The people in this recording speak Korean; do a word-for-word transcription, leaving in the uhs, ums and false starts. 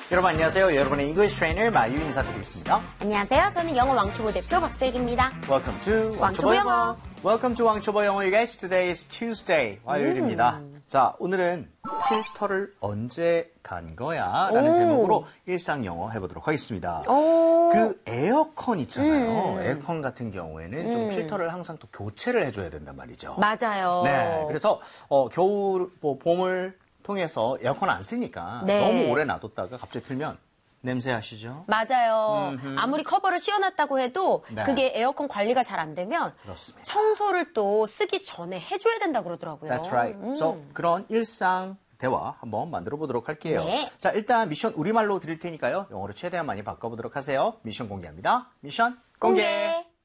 여러분 안녕하세요. 여러분의 English Trainer 마유 인사드리겠습니다. 안녕하세요. 저는 영어 왕초보 대표 박슬기입니다. Welcome to 왕초보 영어. Welcome to 왕초보 영어. You guys, today is Tuesday. 화요일입니다. 음. 자, 오늘은 필터를 언제 간 거야? 라는 오. 제목으로 일상 영어 해보도록 하겠습니다. 오. 그 에어컨 있잖아요. 음. 에어컨 같은 경우에는 좀 음. 필터를 항상 또 교체를 해줘야 된단 말이죠. 맞아요. 네, 그래서 어, 겨울, 뭐, 봄을 통해서 에어컨 안 쓰니까 네. 너무 오래 놔뒀다가 갑자기 틀면 냄새 아시죠? 맞아요. 음흠. 아무리 커버를 씌워놨다고 해도 네. 그게 에어컨 관리가 잘 안 되면 그렇습니다. 청소를 또 쓰기 전에 해줘야 된다 그러더라고요. That's right. 음. So, 그런 일상 대화 한번 만들어 보도록 할게요. 네. 자, 일단 미션 우리말로 드릴 테니까요. 영어로 최대한 많이 바꿔보도록 하세요. 미션 공개합니다. 미션 공개. 공개.